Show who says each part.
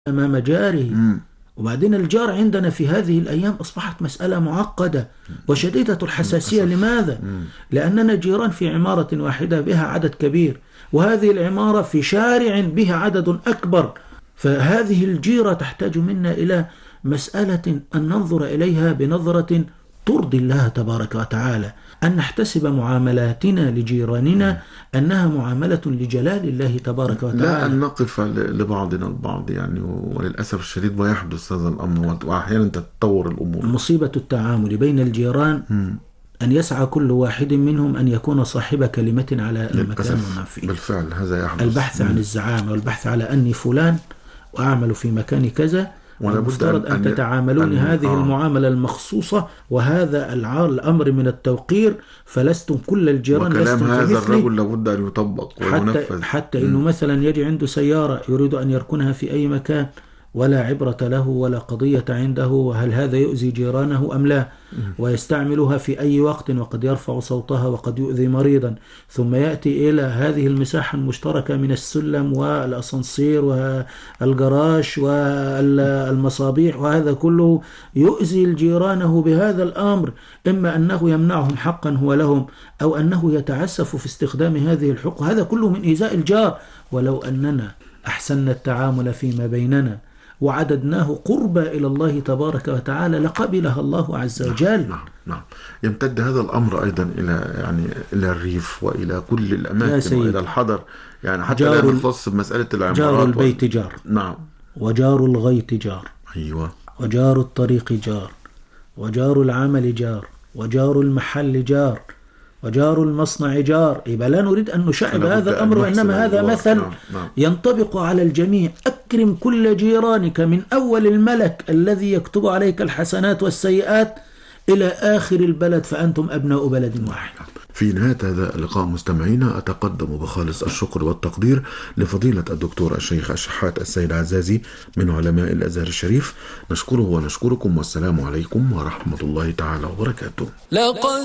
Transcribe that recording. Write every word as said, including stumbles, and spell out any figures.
Speaker 1: أمام جاره.
Speaker 2: مم.
Speaker 1: وبعدين الجار عندنا في هذه الأيام أصبحت مسألة معقدة وشديدة الحساسية.
Speaker 2: للأسف.
Speaker 1: لماذا؟
Speaker 2: مم.
Speaker 1: لأننا جيران في عمارة واحدة بها عدد كبير، وهذه العمارة في شارع بها عدد أكبر، فهذه الجيرة تحتاج منا إلى مسألة أن ننظر إليها بنظرة ترضي الله تبارك وتعالى، أن نحتسب معاملاتنا لجيراننا أنها معاملة لجلال الله تبارك وتعالى،
Speaker 2: لا أن نقف لبعضنا البعض يعني. وللأسف الشديد ويحدث هذا الأمر، وأحيانا تتطور الأمور.
Speaker 1: مصيبة التعامل بين الجيران
Speaker 2: مم.
Speaker 1: أن يسعى كل واحد منهم أن يكون صاحب كلمة على المكان ومن فيه.
Speaker 2: بالفعل هذا يحدث.
Speaker 1: البحث عن الزعامة والبحث على أني فلان وأعمل في مكان كذا، والمفترض أن, أن تتعاملون أن هذه آه. المعاملة المخصوصة، وهذا الأمر من التوقير، فلستم كل الجيران
Speaker 2: وكلام هذا
Speaker 1: كمثلي.
Speaker 2: الرجل لابد أن يطبق وينفذ.
Speaker 1: حتى, حتى إنه مثلا يجي عنده سيارة يريد أن يركنها في أي مكان، ولا عبرة له ولا قضية عنده، وهل هذا يؤذي جيرانه أم لا، ويستعملها في أي وقت، وقد يرفع صوتها وقد يؤذي مريضا، ثم يأتي إلى هذه المساحة المشتركة من السلم والأسانسير والجراج والمصابيح، وهذا كله يؤذي جيرانه بهذا الأمر، إما أنه يمنعهم حقا هو لهم، أو أنه يتعسف في استخدام هذه الحقوق. هذا كله من إيذاء الجار. ولو أننا أحسننا التعامل فيما بيننا وعددناه قربا إلى الله تبارك وتعالى لقبلها الله عز وجل.
Speaker 2: نعم نعم. يمتد هذا الأمر أيضا إلى يعني إلى الريف وإلى كل الأماكن وإلى الحضر، يعني حتى لا نختص بمسألة العمارات.
Speaker 1: جار البيت و... جار.
Speaker 2: نعم.
Speaker 1: وجار الغيط جار.
Speaker 2: أيوة.
Speaker 1: وجار الطريق جار، وجار العمل جار، وجار المحل جار، وجار المصنع جار. يبقى لا نريد أن نشعب هذا الأمر، وإنما هذا مثل
Speaker 2: نعم. نعم.
Speaker 1: ينطبق على الجميع. أكرم كل جيرانك من أول الملك الذي يكتب عليك الحسنات والسيئات إلى آخر البلد، فأنتم أبناء بلد واحد.
Speaker 2: في نهاية هذا اللقاء مستمعينا، أتقدم بخالص الشكر والتقدير لفضيلة الدكتور الشيخ الشحات السيد عزازي من علماء الأزهر الشريف. نشكره ونشكركم، والسلام عليكم ورحمة الله تعالى وبركاته.